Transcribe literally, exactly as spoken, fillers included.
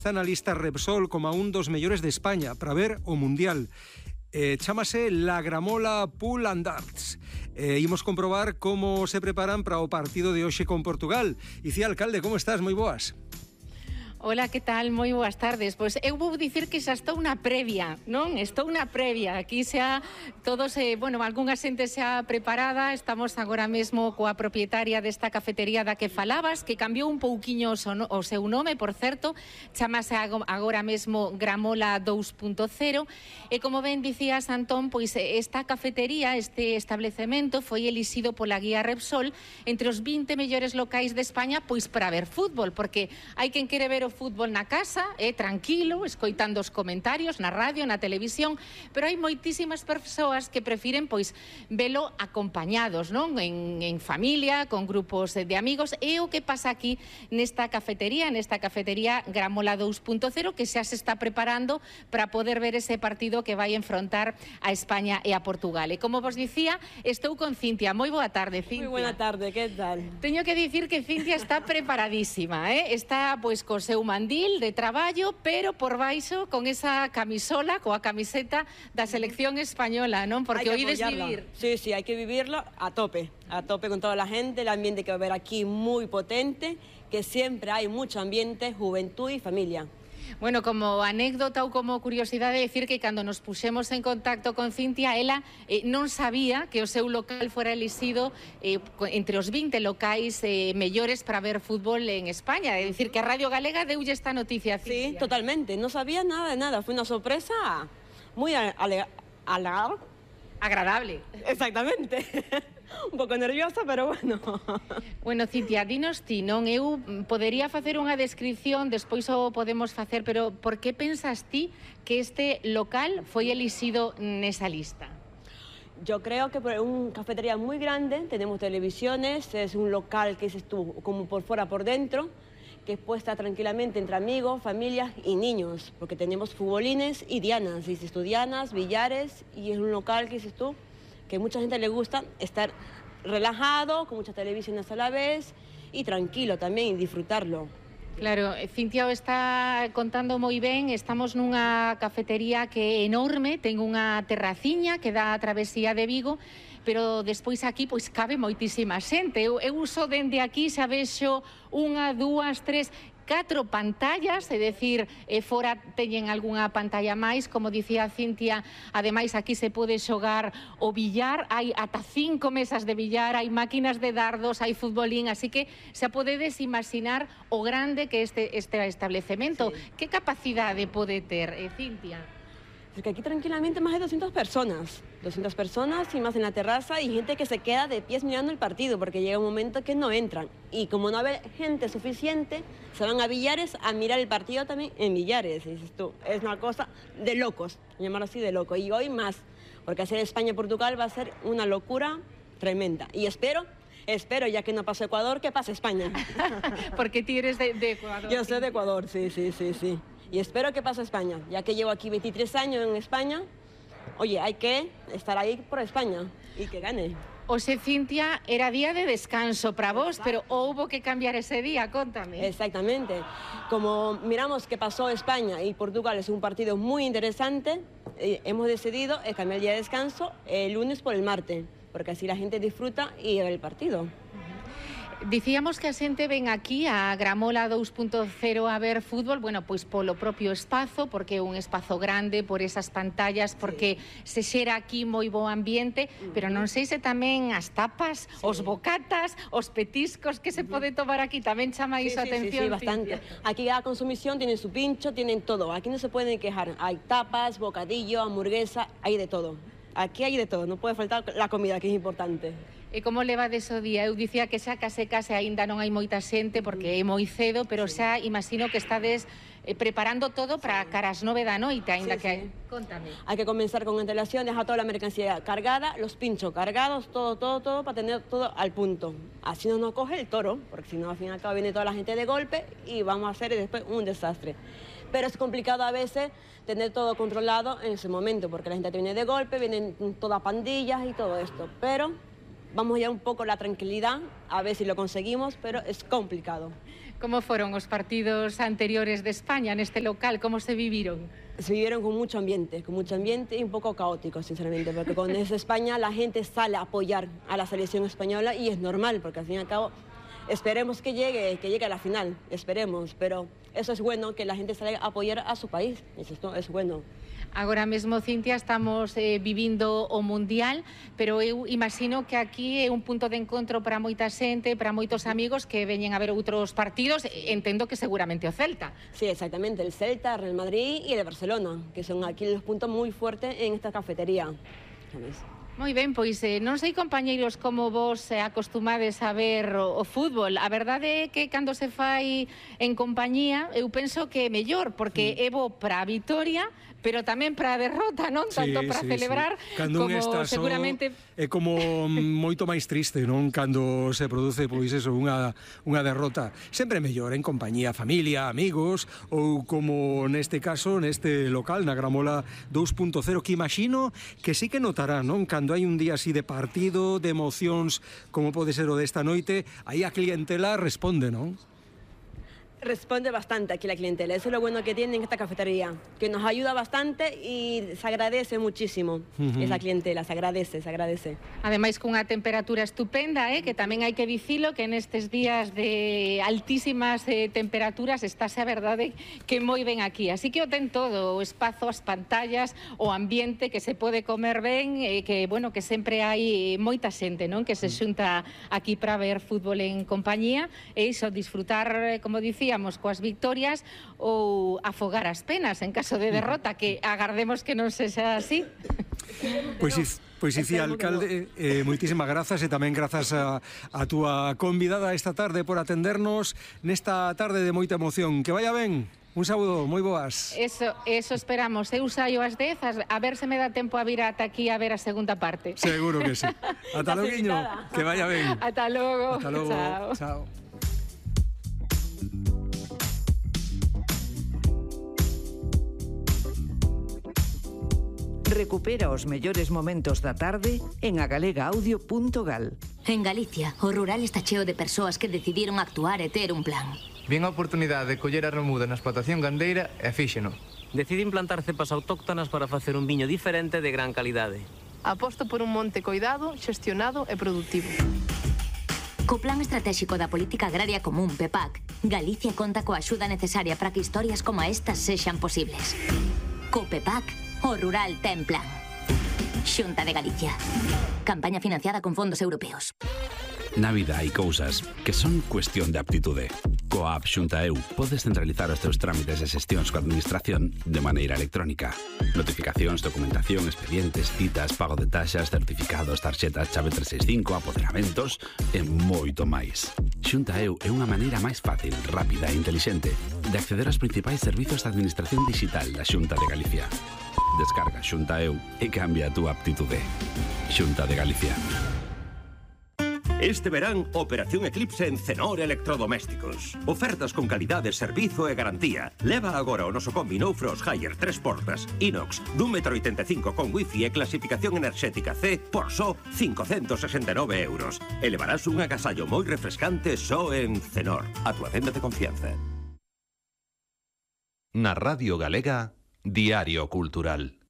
Está na lista Repsol como a un dos mellores de España para ver o Mundial. Eh, chámase La Gramola Pool and Darts. Eh, imos comprobar como se preparan para o partido de hoxe con Portugal. Icía, alcalde, como estás? Moi boas. Hola, que tal? Moi boas tardes. Pois eu vou dicir que xa estou unha previa, non? Estou unha previa. Aquí xa todos, eh, bueno, algunha xente xa preparada. Estamos agora mesmo coa propietaria desta cafetería da que falabas, que cambiou un pouquiño o seu nome, por certo. Chamase agora mesmo Gramola dous punto cero. E como ben dicías, Antón, pois esta cafetería, este establecemento, foi elixido pola guía Repsol entre os vinte mellores locais de España, pois para ver fútbol, porque hai quen quere ver o fútbol na casa, eh, tranquilo, escoitando os comentarios na radio, na televisión, pero hai moitísimas persoas que prefiren pois velo acompañados, non? En, en familia, con grupos de amigos. E o que pasa aquí nesta cafetería, nesta cafetería Gramola dous punto cero, que xa se está preparando para poder ver ese partido que vai enfrontar a España e a Portugal. E como vos dicía, estou con Cintia. Moi boa tarde, Cintia. Moi boa tarde, que tal? Teño que dicir que Cintia está preparadísima, eh? Está pois co seu mandil de traballo, pero por baixo con esa camisola, coa camiseta da selección española, non? Porque oídes vivir. Sí, sí, hai que vivirlo a tope, a tope con toda la gente, el ambiente que va a haber aquí muy potente, que siempre hay mucho ambiente, juventud y familia. Bueno, como anécdota ou como curiosidade, decir que cando nos puxemos en contacto con Cintia, ela eh, non sabía que o seu local fora elixido eh, entre os vinte locais eh, mellores para ver fútbol en España. É dicir, que a Radio Galega deulle esta noticia a Cintia. Sí, totalmente. No sabía nada de nada. Fue una sorpresa muy ale ale agradable. Exactamente. Un pouco nerviosa, pero bueno. Bueno, Cintia, dinos ti, non? Eu podería facer unha descripción, despois o podemos facer, pero por que pensas ti que este local foi elixido nesa lista? Yo creo que es una cafetería muy grande, tenemos televisiones, es un local que es tú, como por fuera, por dentro, que puede estar tranquilamente entre amigos, familias y niños, porque tenemos futbolines y dianas, dices tú, dianas, billares, y es un local que dices tú, que mucha gente le gusta estar relajado, con muchas televisiones a la vez y tranquilo también y disfrutarlo. Claro, Cintia o está contando moi ben. Estamos nunha cafetería que é enorme, ten unha terraciña que dá a travesía de Vigo, pero despois aquí pois cabe moitísima xente. Eu, eu uso dende aquí, xa vexo unha, dúas, tres, catro pantallas, é dicir, eh, fora teñen algunha pantalla máis, como dicía Cintia, ademais aquí se pode xogar o billar, hai ata cinco mesas de billar, hai máquinas de dardos, hai futbolín, así que xa podedes imaginar o grande que este, este establecemento. Sí. Que capacidade pode ter, eh, Cintia? Porque aquí tranquilamente más de doscientas personas, doscientas personas y más en la terraza, y gente que se queda de pies mirando el partido, porque llega un momento que no entran. Y como no hay gente suficiente, se van a billares a mirar el partido también en billares. Y dices tú, es una cosa de locos, llamarlo así de loco. Y hoy más, porque hacer España-Portugal va a ser una locura tremenda. Y espero... Espero, ya que no pasa Ecuador, que pase España. Porque tú eres de, de Ecuador. Yo soy de Ecuador, sí, sí, sí, sí. Y espero que pase España, ya que llevo aquí veintitrés años en España. Oye, hay que estar ahí por España y que gane. Oxe, Cintia, era día de descanso para vos, pero hubo que cambiar ese día, contame. Exactamente. Como miramos que pasó España y Portugal es un partido muy interesante, eh, hemos decidido cambiar el día de descanso el lunes por el martes, porque así la gente disfruta y ve el partido. Dicíamos que a xente ven aquí a Gramola dous punto cero a ver fútbol, bueno, pois polo propio espazo, porque é un espazo grande, por esas pantallas, porque sí. se xera aquí moi bo ambiente, uh-huh. pero non sei se tamén as tapas, sí. os bocatas, os petiscos que se uh-huh. pode tomar aquí, tamén chama iso sí, a atención. Sí, sí, sí, bastante. Aquí a consumición tienen su pincho, tienen todo, aquí no se pueden quejar, hay tapas, bocadillo, hamburguesa, hay de todo. Aquí hay de todo, non pode faltar la comida, que é importante. E como levades o día? Eu dicía que xa case case aínda non hai moita xente porque é moi cedo, pero sí. xa imagino que estades eh, preparando todo para sí. caras nove da noite, aínda sí, que... Sí. Contame. Hay que comenzar con antelación, dejar toda la mercancía cargada, los pinchos cargados, todo, todo, todo, para tener todo al punto. Así no nos coge el toro, porque si no al fin y al cabo viene toda la gente de golpe y vamos a hacer después un desastre. Pero es complicado a veces tener todo controlado en ese momento, porque la gente viene de golpe, vienen todas pandillas y todo esto, pero vamos ya un poco la tranquilidad, a ver si lo conseguimos, pero es complicado. Como foron os partidos anteriores de España neste local? Como se viviron? Se vivieron con mucho ambiente, con mucho ambiente y un poco caótico, sinceramente, porque cuando es España la gente sale a apoyar a la selección española y es normal, porque al fin y al cabo esperemos que llegue, que llegue a la final, esperemos, pero eso es bueno, que la gente salga a apoyar a su país, eso es bueno. Agora mesmo, Cintia, estamos eh, vivindo o Mundial, pero eu imagino que aquí é un punto de encontro para moita xente, para moitos amigos que veñen a ver outros partidos, entendo que seguramente o Celta. Sí, exactamente, el Celta, Real Madrid y el Barcelona, que son aquí los puntos muy fuertes en esta cafetería. ¿Sabes? Moi ben, pois eh, non sei, compañeiros, como vos eh, acostumades a ver o, o fútbol. A verdade é que cando se fai en compañía, eu penso que é mellor, porque é bo para a vitoria, pero tamén para a derrota, non? Tanto sí, para sí, celebrar sí. Cando como seguramente... É como moito máis triste, non? Cando se produce, pois eso, unha, unha derrota. Sempre mellor, en compañía, familia, amigos, ou como neste caso, neste local, na Gramola dos punto cero, que imagino que sí que notará, non? Cando hai un día así de partido, de emocións, como pode ser o desta noite, aí a clientela responde, non? Responde bastante aquí la clientela, eso es lo bueno que tiene en esta cafetería, que nos ayuda bastante y se agradece muchísimo uh-huh. esa clientela, se agradece, se agradece. Ademais, cunha temperatura estupenda, eh, que tamén hai que dicilo, que nestes días de altísimas eh, temperaturas estáse a verdade que moi ben aquí, así que o ten todo, o espazo, as pantallas, o ambiente, que se pode comer ben, eh, que, bueno, que sempre hai moita xente, non? Que se xunta aquí para ver fútbol en compañía, e iso, disfrutar, eh, como dicía, coas victorias ou afogar as penas en caso de derrota, que agardemos que non sexa así. Pois si, pois si, alcalde, eh, moitísimas grazas e tamén grazas a, a túa convidada esta tarde por atendernos nesta tarde de moita emoción. Que vaya ben. Un saúdo, moi boas. Eso, eso esperamos. Eu saio ás dez, a ver se me dá tempo a vir ata aquí a ver a segunda parte. Seguro que sí. Ata logo, que vaya ben. Ata logo. Ata logo. Chao. Chao. Recupera os mellores momentos da tarde en agalega-audio punto gal. En Galicia, o rural está cheo de persoas que decidiron actuar e ter un plan. Vien a oportunidade de coller a remuda na explotación gandeira e fíxeno. Deciden plantar cepas autóctonas para facer un viño diferente de gran calidade. Aposto por un monte coidado, xestionado e productivo. Co Plan Estratégico da Política Agraria Común, P E P A C, Galicia conta coa axuda necesaria para que historias como estas sexan posibles. Co P E P A C, o rural ten plan. Xunta de Galicia. Campaña financiada con fondos europeos. Na vida hai cousas que son cuestión de aptitude. Coa app Xunta Eu podes centralizar os teus trámites e xestións coa administración de maneira electrónica. Notificacións, documentación, expedientes, citas, pago de taxas, certificados, tarxetas, chave trescentos sesenta e cinco, apoderamentos e moito máis. Xunta Eu é unha maneira máis fácil, rápida e intelixente de acceder aos principais servizos de administración digital da Xunta de Galicia. Descarga Xunta Eu e cambia a túa aptitude. Xunta de Galicia. Este verán, Operación Eclipse en Cenor Electrodomésticos. Ofertas con calidade, servizo e garantía. Leva agora o noso combi No Frost Haier tres portas, inox, dun metro oitenta e cinco con wifi e clasificación enerxética C por só cincocentos sesenta e nove euros. E levarás un agasallo moi refrescante só en Cenor, a túa tenda de confianza. Na Radio Galega, Diario Cultural.